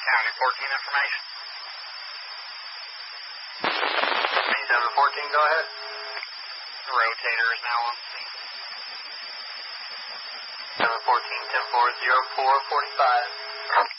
County 14 information. 714, go ahead. The rotator is now on scene. 714, 10-4, 0445.